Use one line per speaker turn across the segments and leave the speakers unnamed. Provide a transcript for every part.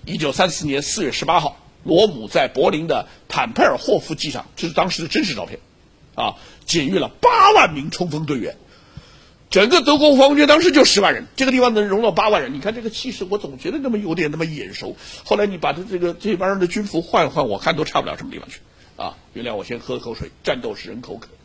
1934年4月18号，罗姆在柏林的坦佩尔霍夫机场，这是当时的真实照片，检阅了8万名冲锋队员。整个德国国防军当时就10万人，这个地方能容纳8万人。你看这个气势，我总觉得有点那么眼熟。后来你把这帮人的军服换一换，我看都差不了什么地方去。原谅我先喝口水，战斗使人口渴。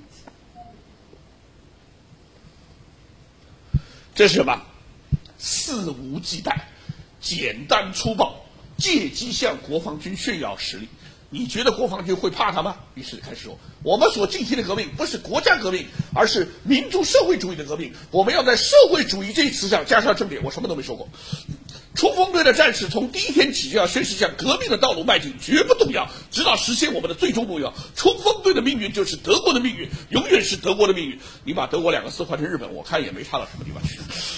这是什么？肆无忌惮、简单粗暴，借机向国防军炫耀实力。你觉得国防军会怕他吗？于是开始说，我们所进行的革命不是国家革命，而是民族社会主义的革命。我们要在社会主义这一词上加上正点。我什么都没说过。冲锋队的战士从第一天起就要宣誓向革命的道路迈进，绝不动摇，直到实现我们的最终目标。冲锋队的命运就是德国的命运，永远是德国的命运。你把德国2个字换成日本，我看也没差到什么地方去。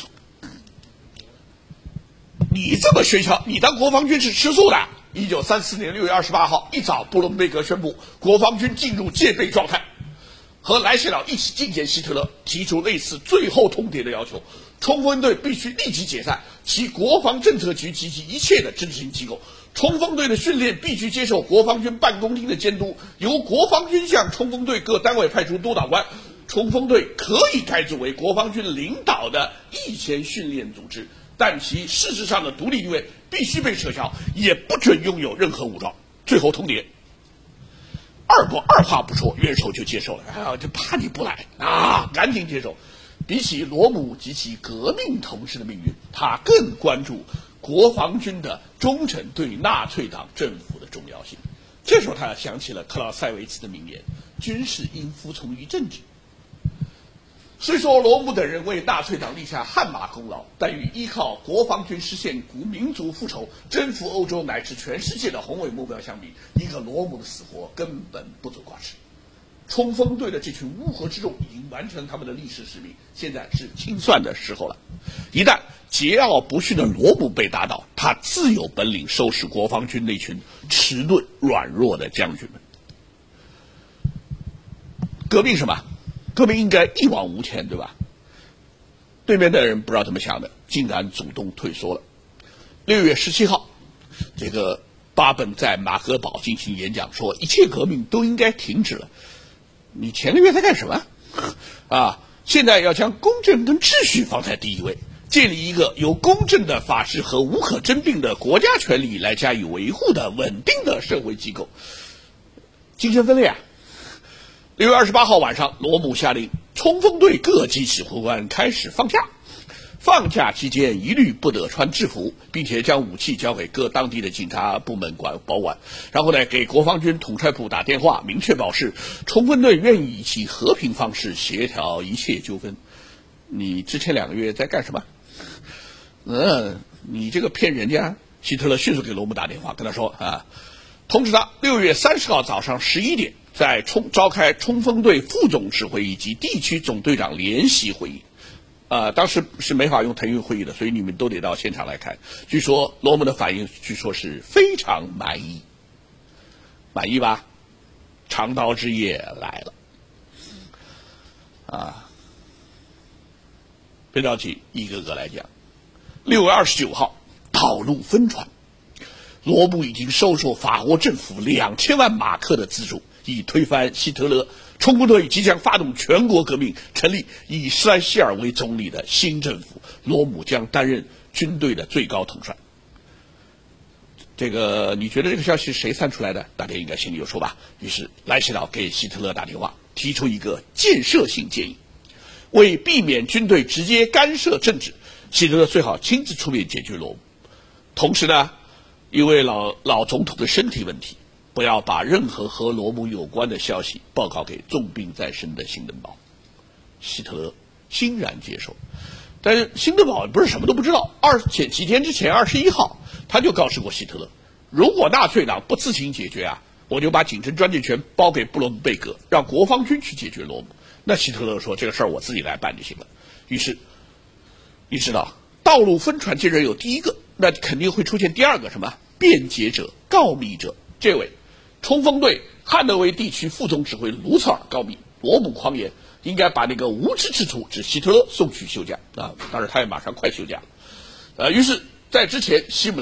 你这么喧嚣，你当国防军是吃素的。1934年6月28号一早，布伦贝格宣布国防军进入戒备状态，和莱谢瑙一起觐见希特勒，提出类似最后通牒的要求：冲锋队必须立即解散，其国防政策局及其一切的执行机构。冲锋队的训练必须接受国防军办公厅的监督，由国防军向冲锋队各单位派出督导官。冲锋队可以改组为国防军领导的役前训练组织，但其事实上的独立地位必须被撤销，也不准拥有任何武装。最后通牒，二话不说，元首就接受了。就怕你不来赶紧接受。比起罗姆及其革命同志的命运，他更关注国防军的忠诚对纳粹党政府的重要性。这时候他想起了克劳塞维茨的名言：军事应服从于政治。虽说罗姆等人为纳粹党立下汗马功劳，但与依靠国防军实现民族复仇、征服欧洲乃至全世界的宏伟目标相比，一个罗姆的死活根本不足挂齿。冲锋队的这群乌合之众已经完成他们的历史使命，现在是清算的时候了。一旦桀骜不驯的罗姆被打倒，他自有本领收拾国防军那群迟钝软弱的将军们。革命什么？革命应该一往无前，对吧？对面的人不知道怎么想的，竟然主动退缩了。6月17号，这个巴本在马格堡进行演讲，说一切革命都应该停止了。你前个月在干什么？现在要将公正跟秩序放在第一位，建立一个由公正的法治和无可争辩的国家权力来加以维护的稳定的社会机构。精神分裂啊！6月28号晚上，罗姆下令冲锋队各级指挥官开始放假，放假期间一律不得穿制服，并且将武器交给各当地的警察部门保管。然后呢，给国防军统帅部打电话，明确表示冲锋队愿意以其和平方式协调一切纠纷。你之前2个月在干什么？你这个骗人家！希特勒迅速给罗姆打电话，跟他说通知他6月30号早上11点。召开冲锋队副总指挥以及地区总队长联席会议，当时是没法用腾讯会议的，所以你们都得到现场来看。据说罗姆的反应，据说是非常满意，满意吧？长刀之夜来了，别着急，一个个来讲。6月29号，道路疯传，罗姆已经收受法国政府2000万马克的资助，以推翻希特勒。冲锋队即将发动全国革命，成立以施莱希尔为总理的新政府，罗姆将担任军队的最高统帅。这个你觉得这个消息是谁散出来的？大家应该心里有数吧。于是莱谢瑙给希特勒打电话，提出一个建设性建议：为避免军队直接干涉政治，希特勒最好亲自出面解决罗姆。同时呢，因为老总统的身体问题，不要把任何和罗姆有关的消息报告给重病在身的辛登堡。希特勒欣然接受，但是辛登堡不是什么都不知道。几天之前21号，他就告诉过希特勒，如果纳粹党不自行解决我就把警政专政权包给布伦贝格，让国防军去解决罗姆。那希特勒说，这个事儿我自己来办就行了。于是你知道，道路疯传既然有第一个，那肯定会出现第二个，什么辩解者、告密者。这位冲锋队汉诺威地区副总指挥卢茨尔告密，罗姆狂言应该把那个无知之徒指希特勒送去休假当然他也马上快休假了。于是在之前希姆